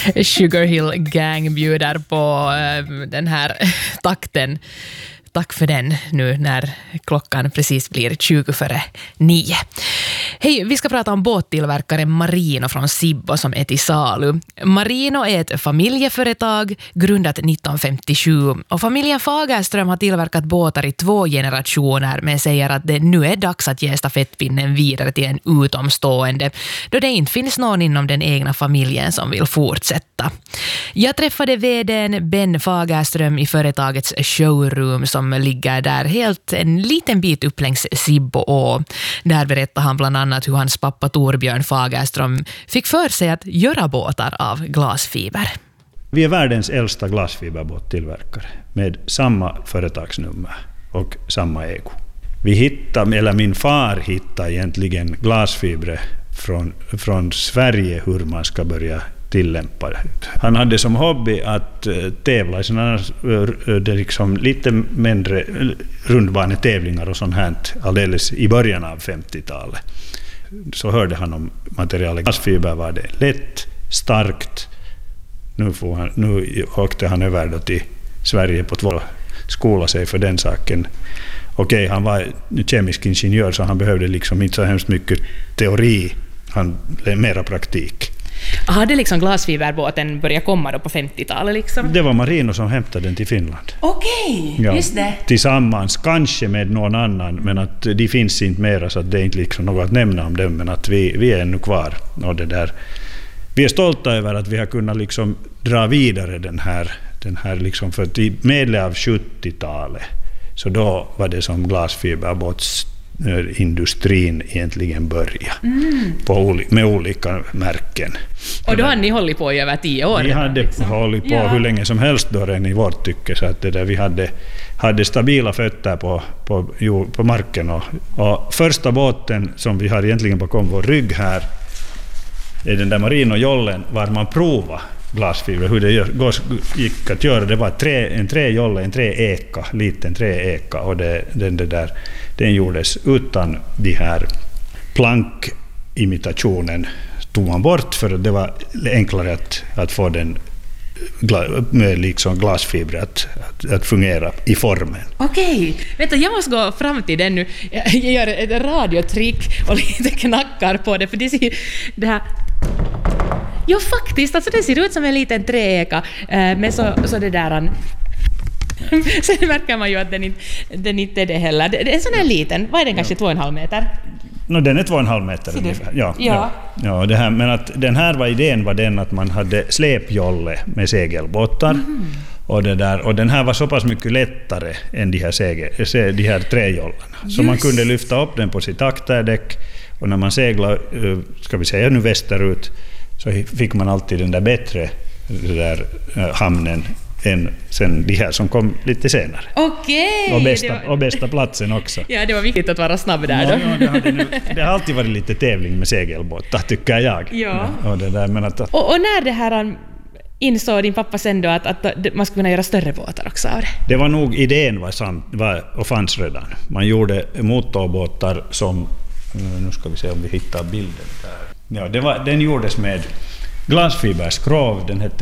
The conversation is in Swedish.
Sugar Hill Gang bjuder på den här takten. Tack för den nu när klockan precis blir 20:09. Hej, vi ska prata om båttillverkaren Marino från Sibbo som är till salu. Marino är ett familjeföretag grundat 1957 och familjen Fagerström har tillverkat båtar i 2 generationer men säger att det nu är dags att ge stafettpinnen vidare till en utomstående då det inte finns någon inom den egna familjen som vill fortsätta. Jag träffade vd:n Ben Fagerström i företagets showroom som ligger där helt en liten bit upp längs Sibbo. Där berättar han bland annat hur hans pappa Torbjörn Fagerström fick för sig att göra båtar av glasfiber. Vi är världens äldsta glasfiberbåttillverkare med samma företagsnummer och samma ägo. Min far hittade egentligen glasfiber från Sverige hur man ska börja tillämpa det. Han hade som hobby att tävla i sådana det liksom lite mindre rundbanetävlingar och sånt här alldeles i början av 50-talet. Så hörde han om materialet. Glasfiber var det lätt, starkt. Nu åkte han över då till Sverige på 2 skola sig för den saken. Okej, han var kemisk ingenjör så han behövde liksom inte så hemskt mycket teori. Han mera praktik. Hade liksom glasfiberbåten börjat komma då på 50-talet liksom? Det var Marino som hämtade den till Finland. Okej, just det. Tillsammans, kanske med någon annan, men att de finns inte mera så att det är inte liksom något att nämna om dem, men att vi är ännu kvar. Och det där. Vi är stolta över att vi har kunnat liksom dra vidare den här liksom, för att i medel av 70-talet så då var det som glasfiberbåtsindustrin egentligen började med olika märken. Och då har ni hållit på i över 10 år? Vi hade hållit på hur länge som helst då redan i vårt tycke, så att det där, vi hade stabila fötter på marken. Och första båten som vi har egentligen bakom vår rygg här är den där Marino-jollen var man provade glasfiber, hur det gick att göra. Det var en träjolle, en träeka, liten träeka, och den gjordes utan de här plankimitationen tog man bort för att det var enklare att få den med liksom glasfiber att fungera i formen. Okej, vänta, jag måste gå fram till den nu. Jag gör ett radiotrick och lite knackar på det, för det ser det här. Jo, faktiskt, alltså det ser ut som en liten träeka, men så det där. Sen märker man ju att den inte är det heller. Det är en sån här liten, vad är den, kanske 2,5 meter? Den är 2,5 meter ungefär. Ja, det här, men att den här idén var den att man hade släpjolle med segelbåtar. Och den här var så pass mycket lättare än de här träjollarna. Så man kunde lyfta upp den på sitt akterdäck, och när man seglade, ska vi säga nu västerut, så fick man alltid den där bättre hamnen än sen de här som kom lite senare. Okej! Och bästa platsen också. Ja, det var viktigt att vara snabb där då. Ja, det har alltid varit lite tävling med segelbåtar, tycker jag. Ja. Och när det här insåg din pappa sen då att man skulle kunna göra större båtar också av det? Det var nog idén och fanns redan. Man gjorde motorbåtar som, nu ska vi se om vi hittar bilden där. Ja, den gjordes med glasfiberskrov, den hette